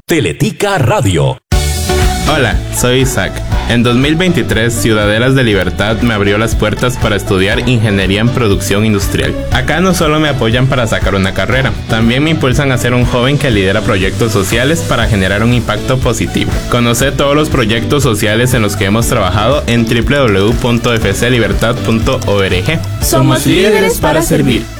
Teletica Radio. Hola, soy Isaac. En 2023, Ciudadelas de Libertad me abrió las puertas para estudiar Ingeniería en Producción Industrial. Acá no solo me apoyan para sacar una carrera, también me impulsan a ser un joven que lidera proyectos sociales para generar un impacto positivo. Conoce todos los proyectos sociales en los que hemos trabajado en www.fclibertad.org. Somos líderes para servir.